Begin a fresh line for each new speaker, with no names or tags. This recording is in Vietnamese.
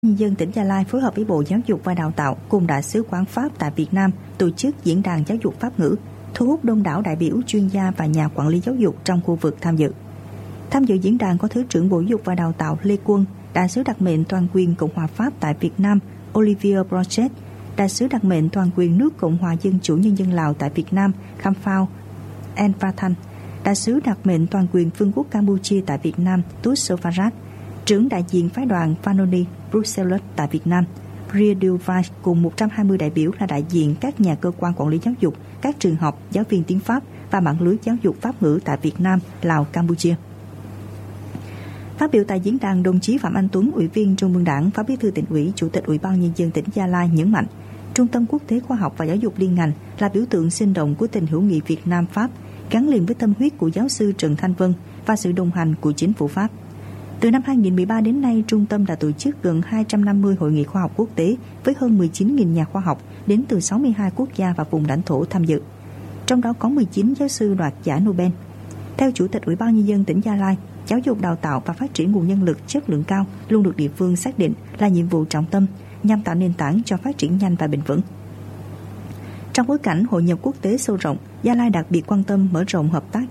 Nhân dân tỉnh Gia Lai phối hợp với Bộ Giáo dục và Đào tạo cùng Đại sứ quán Pháp tại Việt Nam tổ chức diễn đàn giáo dục Pháp ngữ, thu hút đông đảo đại biểu, chuyên gia và nhà quản lý giáo dục trong khu vực tham dự. Tham dự diễn đàn có Thứ trưởng Bộ Giáo dục và Đào tạo Lê Quân, Đại sứ đặc mệnh toàn quyền Cộng hòa Pháp tại Việt Nam Olivier Brochet, Đại sứ đặc mệnh toàn quyền nước Cộng hòa Dân chủ Nhân dân Lào tại Việt Nam Khamphao Envathan, Đại sứ đặc mệnh toàn quyền Vương quốc Campuchia tại Việt Nam Tut Sovarat, trưởng đại diện phái đoàn Vanoni Bruxelles tại Việt Nam Ria Duvai cùng 120 đại biểu là đại diện các nhà cơ quan quản lý giáo dục, các trường học, giáo viên tiếng Pháp và mạng lưới giáo dục Pháp ngữ tại Việt Nam, Lào, Campuchia. Phát biểu tại diễn đàn, đồng chí Phạm Anh Tuấn, Ủy viên Trung ương Đảng, Phó Bí thư Tỉnh ủy, Chủ tịch Ủy ban Nhân dân tỉnh Gia Lai nhấn mạnh, Trung tâm Quốc tế Khoa học và Giáo dục liên ngành là biểu tượng sinh động của tình hữu nghị Việt Nam-Pháp, gắn liền với tâm huyết của giáo sư Trần Thanh Vân và sự đồng hành của chính phủ Pháp. Từ năm 2013 đến nay, trung tâm đã tổ chức gần 250 hội nghị khoa học quốc tế với hơn 19.000 nhà khoa học đến từ 62 quốc gia và vùng lãnh thổ tham dự. Trong đó có 19 giáo sư đoạt giải Nobel. Theo Chủ tịch Ủy ban Nhân dân tỉnh Gia Lai, giáo dục đào tạo và phát triển nguồn nhân lực chất lượng cao luôn được địa phương xác định là nhiệm vụ trọng tâm nhằm tạo nền tảng cho phát triển nhanh và bền vững. Trong bối cảnh hội nhập quốc tế sâu rộng, Gia Lai đặc biệt quan tâm mở rộng hợp tác